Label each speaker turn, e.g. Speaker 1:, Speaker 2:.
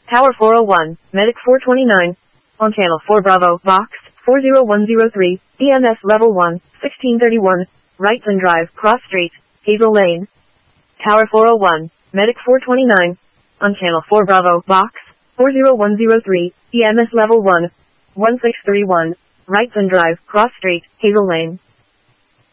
Speaker 1: Tower 401, Medic 429. On Channel 4 Bravo, Box 40103, EMS Level 1, 1631, Wrightson Drive, Cross Street, Hazel Lane. Tower 401, Medic 429. On Channel 4 Bravo, Box 40103, EMS Level 1, 1631, Wrightson Drive, Cross Street, Hazel Lane.